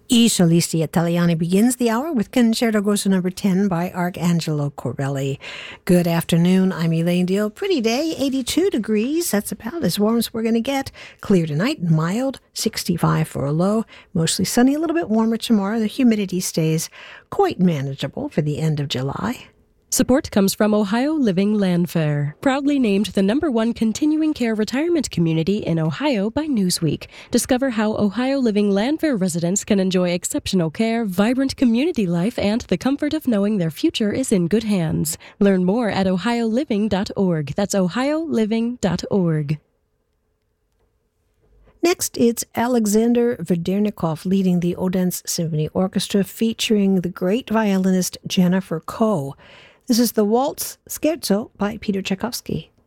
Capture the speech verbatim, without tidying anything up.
I Solisti Italiani begins the hour with Concerto Grosso number ten by Arcangelo Corelli. Good afternoon, I'm Elaine Deal. Pretty day, eighty-two degrees. That's about as warm as we're going to get. Clear tonight, mild, sixty-five for a low. Mostly sunny, a little bit warmer tomorrow. The humidity stays quite manageable for the end of July. Support comes from Ohio Living Landfair, proudly named the number one continuing care retirement community in Ohio by Newsweek. Discover how Ohio Living Landfair residents can enjoy exceptional care, vibrant community life, and the comfort of knowing their future is in good hands. Learn more at ohio living dot org. That's ohio living dot org. Next, it's Alexander Vedernikov leading the Odense Symphony Orchestra, featuring the great violinist Jennifer Koh. This is the Waltz Scherzo by Peter Tchaikovsky.